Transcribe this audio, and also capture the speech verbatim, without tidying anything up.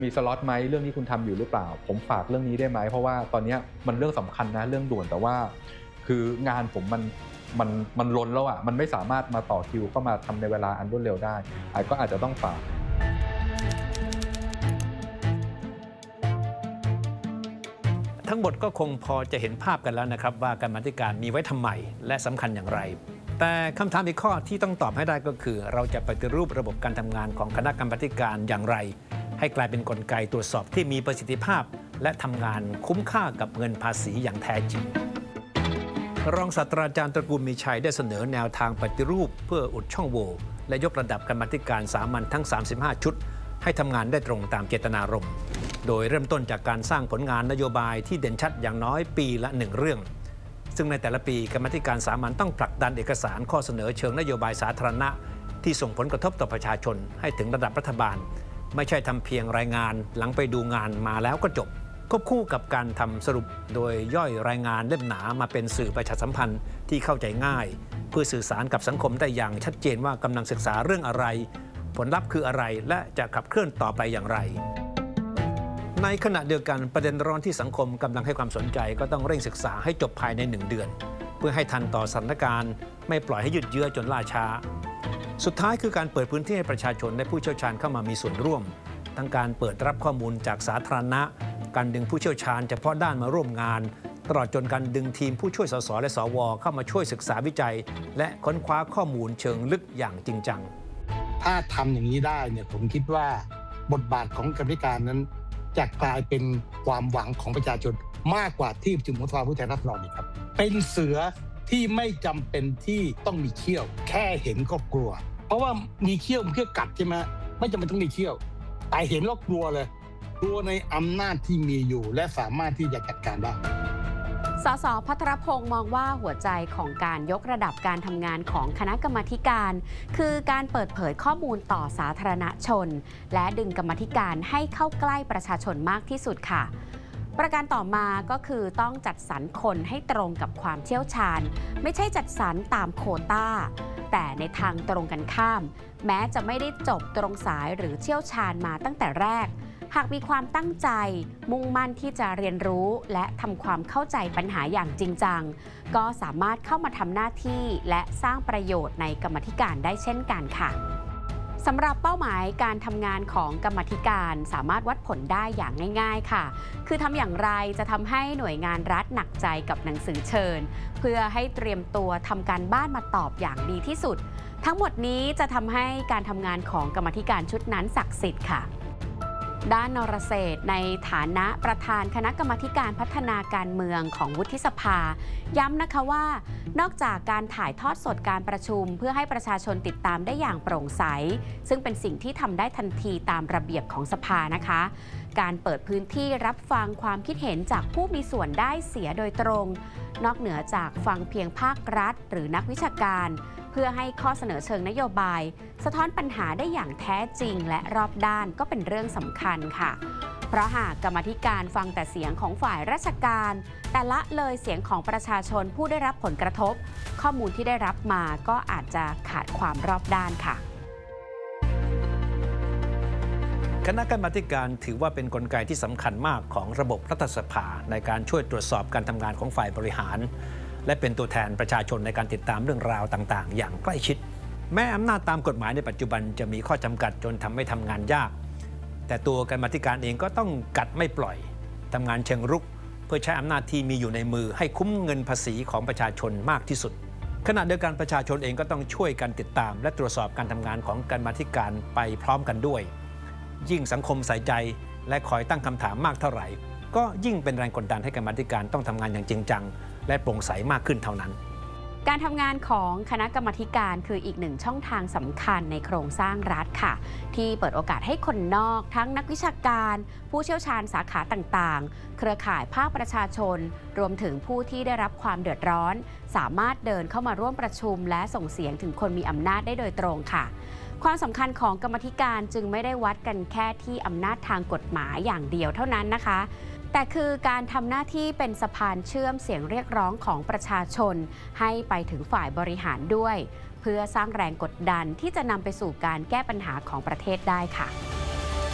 มีสล็อตไหมเรื่องนี้คุณทำอยู่หรือเปล่าผมฝากเรื่องนี้ได้ไหมเพราะว่าตอนนี้มันเรื่องสำคัญนะเรื่องด่วนแต่ว่าคืองานผมมันมันมันล้นแล้วอ่ะมันไม่สามารถมาต่อคิวเข้ามาทำในเวลาอันรวดเร็วได้ไอ้ก็อาจจะต้องฝากทั้งหมดก็คงพอจะเห็นภาพกันแล้วนะครับว่าการบัญชีการมีไว้ทำไมและสำคัญอย่างไรแต่คำถามอีกข้อที่ต้องตอบให้ได้ก็คือเราจะปฏิรูประบบการทำงานของคณะกรรมาการอย่างไรให้กลายเป็นกลไกตรวจสอบที่มีประสิทธิภาพและทำงานคุ้มค่ากับเงินภาษีอย่างแท้จริงรองศาสตราจารย์ตระกูลมีชัยได้เสนอแนวทางปฏิรูปเพื่ออุดช่องโหว่และยกระดับกรรมาการสามัญทั้งสามสิบห้าชุดให้ทำงานได้ตรงตามเจตนารมณ์โดยเริ่มต้นจากการสร้างผลงานนโยบายที่เด่นชัดอย่างน้อยปีละหนึ่งเรื่องซึ่งในแต่ละปีกรรมาการสามัญต้องผลักดันเอกสารข้อเสนอเชิงนโยบายสาธารณะที่ส่งผลกระทบต่อประชาชนให้ถึงระดับรัฐบาลไม่ใช่ทำเพียงรายงานหลังไปดูงานมาแล้วก็จบควบคู่กับการทำสรุปโดยย่อยรายงานเล่มหนามาเป็นสื่อประชาสัมพันธ์ที่เข้าใจง่ายเพื่อสื่อสารกับสังคมได้อย่างชัดเจนว่ากำลังศึกษาเรื่องอะไรผลลัพธ์คืออะไรและจะขับเคลื่อนต่อไปอย่างไรในขณะเดียวกันประเด็นร้อนที่สังคมกำลังให้ความสนใจก็ต้องเร่งศึกษาให้จบภายในหนึ่งเดือนเพื่อให้ทันต่อสถานการณ์ไม่ปล่อยให้ยืดเยื้อจนล่าช้าสุดท้ายคือการเปิดพื้นที่ให้ประชาชนและผู้เชี่ยวชาญเข้ามามีส่วนร่วมทั้งการเปิดรับข้อมูลจากสาธารณะการดึงผู้เชี่ยวชาญเฉพาะด้านมาร่วมงานตลอดจนการดึงทีมผู้ช่วยสสและสวเข้ามาช่วยศึกษาวิจัยและค้นคว้าข้อมูลเชิงลึกอย่างจริงจังถ้าทำอย่างนี้ได้เนี่ยผมคิดว่าบทบาทของกรรมาธิการนั้นจะกลายเป็นความหวังของประชาชนมากกว่าที่ประชุมของสภาผู้แทนราษฎรอีกครับเป็นเสือที่ไม่จำเป็นที่ต้องมีเขี้ยวแค่เห็นก็กลัวเพราะว่ามีเขี้ยวมันเขี้ยวกัดใช่ไหมไม่จำเป็นต้องมีเขี้ยวแต่เห็นแล้วกลัวเลยกลัวในอำนาจที่มีอยู่และสามารถที่จะจัดการได้สสภัทรพงศ์มองว่าหัวใจของการยกระดับการทำงานของคณะกรรมาการคือการเปิดเผยข้อมูลต่อสาธารณชนและดึงกรรมาการให้เข้าใกล้ประชาชนมากที่สุดค่ะประการต่อมาก็คือต้องจัดสรรคนให้ตรงกับความเชี่ยวชาญไม่ใช่จัดสรรตามโควต้าแต่ในทางตรงกันข้ามแม้จะไม่ได้จบตรงสายหรือเชี่ยวชาญมาตั้งแต่แรกหากมีความตั้งใจมุ่งมั่นที่จะเรียนรู้และทำความเข้าใจปัญหาอย่างจริงจังก็สามารถเข้ามาทำหน้าที่และสร้างประโยชน์ในกรรมาธิการได้เช่นกันค่ะสำหรับเป้าหมายการทำงานของกรรมาธิการสามารถวัดผลได้อย่างง่ายๆค่ะคือทำอย่างไรจะทำให้หน่วยงานรัฐหนักใจกับหนังสือเชิญเพื่อให้เตรียมตัวทำการบ้านมาตอบอย่างดีที่สุดทั้งหมดนี้จะทำให้การทำงานของกรรมาธิการชุดนั้นศักดิ์สิทธิ์ค่ะด้านนรเศรษฐ์ในฐานะประธานคณะกรรมาการพัฒนาการเมืองของวุฒิสภาย้ำนะคะว่านอกจากการถ่ายทอดสดการประชุมเพื่อให้ประชาชนติดตามได้อย่างโปร่งใสซึ่งเป็นสิ่งที่ทำได้ทันทีตามระเบียบของสภานะคะการเปิดพื้นที่รับฟังความคิดเห็นจากผู้มีส่วนได้เสียโดยตรงนอกเหนือจากฟังเพียงภาครัฐหรือนักวิชาการเพื่อให้ข้อเสนอเชิงนโยบายสะท้อนปัญหาได้อย่างแท้จริงและรอบด้านก็เป็นเรื่องสำคัญค่ะเพราะหากกรรมาธิการฟังแต่เสียงของฝ่ายราชการแต่ละเลยเสียงของประชาชนผู้ได้รับผลกระทบข้อมูลที่ได้รับมาก็อาจจะขาดความรอบด้านค่ะคณะกรรมาการถือว่าเป็นกลไกที่สำคัญมากของระบบรัฐสภาในการช่วยตรวจสอบการทำงานของฝ่ายบริหารและเป็นตัวแทนประชาชนในการติดตามเรื่องราวต่างๆอย่างใกล้ชิดแม้อำนาจตามกฎหมายในปัจจุบันจะมีข้อจำกัดจนทำให้ทำงานยากแต่ตัวกรรมาธิการเองก็ต้องกัดไม่ปล่อยทำงานเชิงรุกเพื่อใช้อำนาจที่มีอยู่ในมือให้คุ้มเงินภาษีของประชาชนมากที่สุดขณะเดียวกันประชาชนเองก็ต้องช่วยกันติดตามและตรวจสอบการทำงานของกรรมาธิการไปพร้อมกันด้วยยิ่งสังคมใส่ใจและคอยตั้งคำถามมากเท่าไหร่ก็ยิ่งเป็นแรงกดดันให้กรรมาธิการต้องทำงานอย่างจริงจังและโปร่งใสมากขึ้นเท่านั้นการทำงานของคณะกรรมาการคืออีกหนึ่งช่องทางสำคัญในโครงสร้างรัฐค่ะที่เปิดโอกาสให้คนนอกทั้งนักวิชาการผู้เชี่ยวชาญสาขาต่างๆเครือข่ายภาคประชาชนรวมถึงผู้ที่ได้รับความเดือดร้อนสามารถเดินเข้ามาร่วมประชุมและส่งเสียงถึงคนมีอำนาจได้โดยตรงค่ะความสำคัญของกรรมาการจึงไม่ได้วัดกันแค่ที่อำนาจทางกฎหมายอย่างเดียวเท่านั้นนะคะแต่คือการทำหน้าที่เป็นสะพานเชื่อมเสียงเรียกร้องของประชาชนให้ไปถึงฝ่ายบริหารด้วยเพื่อสร้างแรงกดดันที่จะนำไปสู่การแก้ปัญหาของประเทศได้ค่ะ